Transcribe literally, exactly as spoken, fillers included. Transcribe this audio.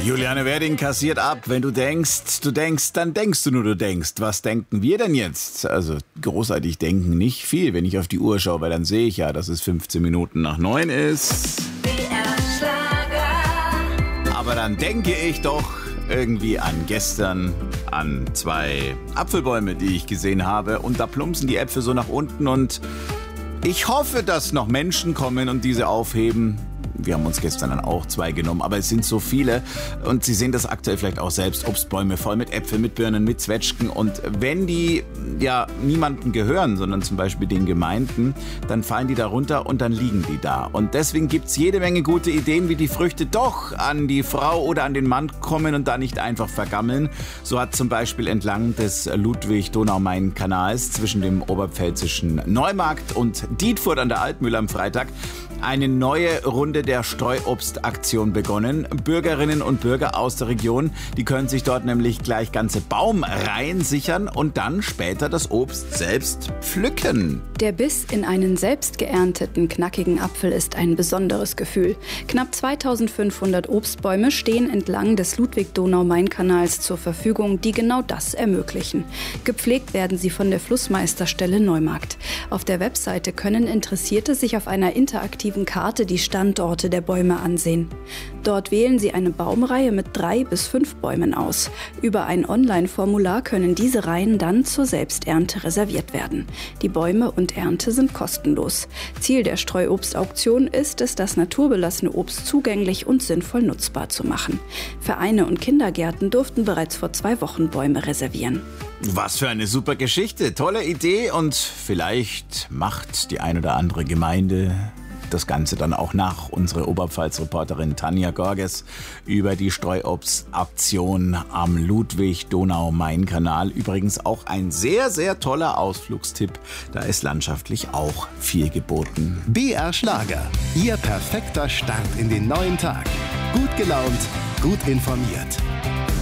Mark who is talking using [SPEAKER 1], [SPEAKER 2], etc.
[SPEAKER 1] Juliane Werding kassiert ab. Wenn du denkst, du denkst, dann denkst du nur, du denkst. Was denken wir denn jetzt? Also großartig denken nicht viel, wenn ich auf die Uhr schaue, weil dann sehe ich ja, dass es fünfzehn Minuten nach neun ist. Aber dann denke ich doch irgendwie an gestern, an zwei Apfelbäume, die ich gesehen habe. Und da plumpsen die Äpfel so nach unten und ich hoffe, dass noch Menschen kommen und diese aufheben. Wir haben uns gestern dann auch zwei genommen, aber es sind so viele und Sie sehen das aktuell vielleicht auch selbst, Obstbäume voll mit Äpfeln, mit Birnen, mit Zwetschgen und wenn die ja niemandem gehören, sondern zum Beispiel den Gemeinden, dann fallen die da runter und dann liegen die da und deswegen gibt es jede Menge gute Ideen, wie die Früchte doch an die Frau oder an den Mann kommen und da nicht einfach vergammeln. So hat zum Beispiel entlang des Ludwig-Donau-Main-Kanals zwischen dem oberpfälzischen Neumarkt und Dietfurt an der Altmühle am Freitag eine neue Runde der Streuobstaktion begonnen. Bürgerinnen und Bürger aus der Region, die können sich dort nämlich gleich ganze Baumreihen sichern und dann später das Obst selbst pflücken.
[SPEAKER 2] Der Biss in einen selbst geernteten, knackigen Apfel ist ein besonderes Gefühl. Knapp zweitausendfünfhundert Obstbäume stehen entlang des Ludwig-Donau-Main-Kanals zur Verfügung, die genau das ermöglichen. Gepflegt werden sie von der Flussmeisterstelle Neumarkt. Auf der Webseite können Interessierte sich auf einer interaktiven Karte die Standorte der Bäume ansehen. Dort wählen sie eine Baumreihe mit drei bis fünf Bäumen aus. Über ein Online-Formular können diese Reihen dann zur Selbsternte reserviert werden. Die Bäume und Ernte sind kostenlos. Ziel der Streuobstauktion ist es, das naturbelassene Obst zugänglich und sinnvoll nutzbar zu machen. Vereine und Kindergärten durften bereits vor zwei Wochen Bäume reservieren.
[SPEAKER 1] Was für eine super Geschichte, tolle Idee und vielleicht macht die ein oder andere Gemeinde das Ganze dann auch nach. Unsere Oberpfalz-Reporterin Tanja Gorges über die Streuobstaktion am Ludwig-Donau-Main-Kanal. Übrigens auch ein sehr, sehr toller Ausflugstipp. Da ist landschaftlich auch viel geboten.
[SPEAKER 3] B R Schlager, Ihr perfekter Start in den neuen Tag. Gut gelaunt, gut informiert.